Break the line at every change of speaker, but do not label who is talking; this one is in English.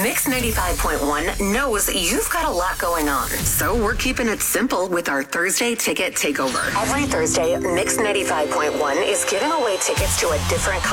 Mix 95.1 knows you've got a lot going on, so we're keeping it simple with our Thursday Ticket Takeover. Every Thursday, Mix 95.1 is giving away tickets to a different